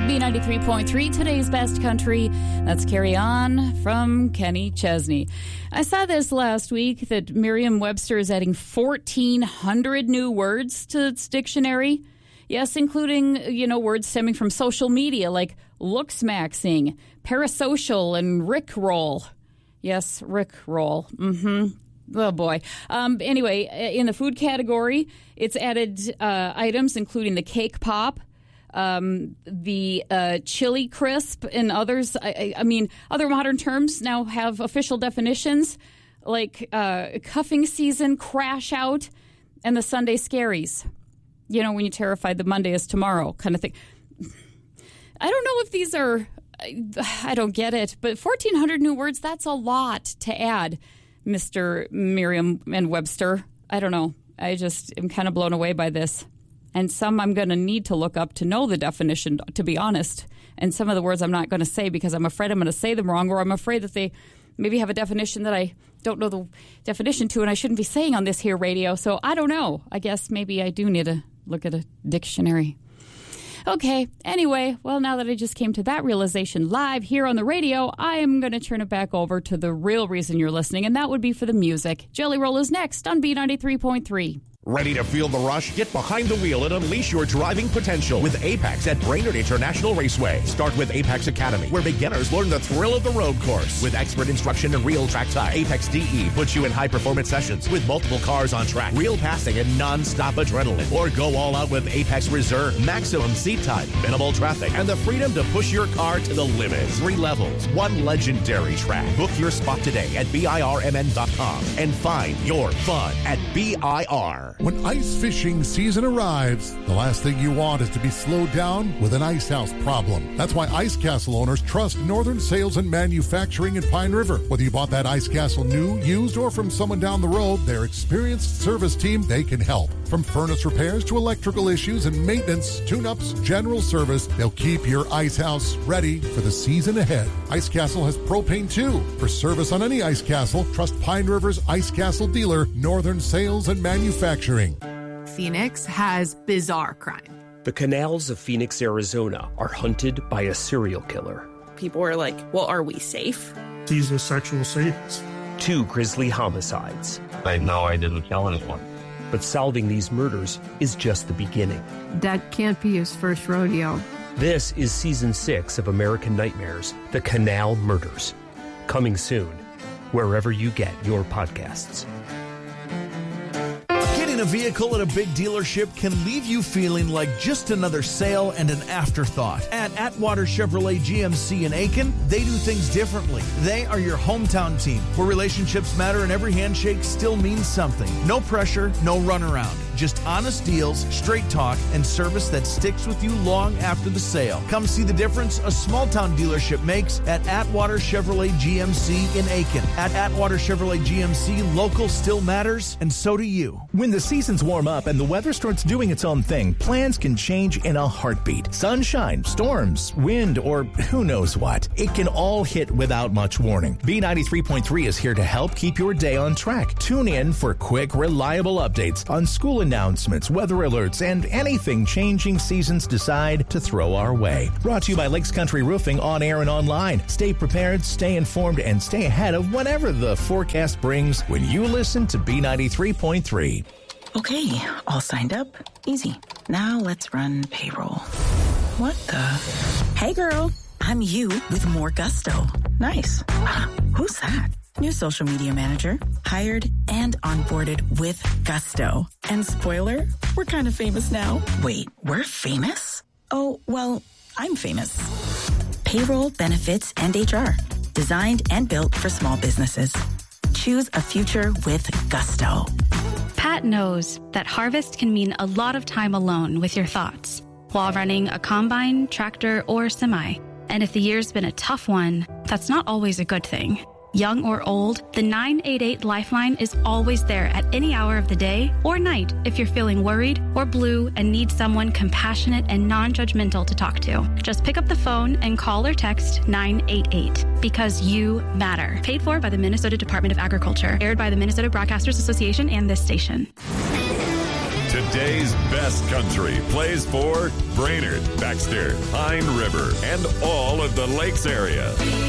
B93.3, today's best country. Let's carry on from Kenny Chesney. I saw this last week that Merriam-Webster is adding 1,400 new words to its dictionary. Yes, including, words stemming from social media like looksmaxing, parasocial, and rickroll. Yes, rickroll. Oh, boy. Anyway, in the food category, it's added items including the cake pop, the chili crisp, and others. I mean, other modern terms now have official definitions like cuffing season, crash out, and the Sunday scaries. When you terrified the Monday is tomorrow kind of thing. I don't know if these are, I don't get it, but 1,400 new words, that's a lot to add, Mr. Merriam and Webster. I don't know. I just am kind of blown away by this. And some I'm going to need to look up to know the definition, to be honest. And some of the words I'm not going to say because I'm afraid I'm going to say them wrong, or I'm afraid that they maybe have a definition that I don't know the definition to and I shouldn't be saying on this here radio. So I don't know. I guess maybe I do need to look at a dictionary. Okay, anyway, well, now that I just came to that realization live here on the radio, I am going to turn it back over to the real reason you're listening, and that would be for the music. Jelly Roll is next on B93.3. Ready to feel the rush? Get behind the wheel and unleash your driving potential with Apex at Brainerd International Raceway. Start with Apex Academy, where beginners learn the thrill of the road course. With expert instruction and real track time, Apex DE puts you in high-performance sessions with multiple cars on track, real passing, and non-stop adrenaline. Or go all out with Apex Reserve. Maximum seat time, minimal traffic, and the freedom to push your car to the limit. 3 levels, 1 legendary track. Book your spot today at BIRMN.com and find your fun at BIR. When ice fishing season arrives, the last thing you want is to be slowed down with an ice house problem. That's why Ice Castle owners trust Northern Sales and Manufacturing in Pine River. Whether you bought that Ice Castle new, used, or from someone down the road, their experienced service team, they can help. From furnace repairs to electrical issues and maintenance, tune-ups, general service, they'll keep your ice house ready for the season ahead. Ice Castle has propane too. For service on any Ice Castle, trust Pine River's Ice Castle dealer, Northern Sales and Manufacturing. Phoenix has bizarre crime. The canals of Phoenix, Arizona are hunted by a serial killer. People are like, well, are we safe? He's a sexual sadist. 2 grisly homicides. I know I didn't kill anyone. But solving these murders is just the beginning. That can't be his first rodeo. This is Season 6 of American Nightmares, The Canal Murders. Coming soon, wherever you get your podcasts. A vehicle at a big dealership can leave you feeling like just another sale and an afterthought. At Atwater Chevrolet GMC in Aiken, they do things differently. They are your hometown team, where relationships matter and every handshake still means something. No pressure, no runaround. Just honest deals, straight talk, and service that sticks with you long after the sale. Come see the difference a small-town dealership makes at Atwater Chevrolet GMC in Aiken. At Atwater Chevrolet GMC, local still matters, and so do you. When the seasons warm up and the weather starts doing its own thing, plans can change in a heartbeat. Sunshine, storms, wind, or who knows what. It can all hit without much warning. B93.3 is here to help keep your day on track. Tune in for quick, reliable updates on school announcements, weather alerts, and anything changing seasons decide to throw our way. Brought to you by Lakes Country Roofing on air and online. Stay prepared, stay informed, and stay ahead of whatever the forecast brings when you listen to B93.3. Okay, all signed up. Easy. Now let's run payroll. What the? Hey girl, I'm you with more gusto. Nice. Who's that? New social media manager, hired and onboarded with gusto. And spoiler, we're kind of famous now. Wait, we're famous? Oh, well, I'm famous. Payroll, benefits, and HR. Designed and built for small businesses. Choose a future with gusto. Pat knows that harvest can mean a lot of time alone with your thoughts while running a combine, tractor, or semi. And if the year's been a tough one, that's not always a good thing. Young or old, the 988 Lifeline is always there at any hour of the day or night if you're feeling worried or blue and need someone compassionate and non-judgmental to talk to. Just pick up the phone and call or text 988 because you matter. Paid for by the Minnesota Department of Agriculture. Aired by the Minnesota Broadcasters Association and this station. Today's best country plays for Brainerd, Baxter, Pine River, and all of the Lakes area.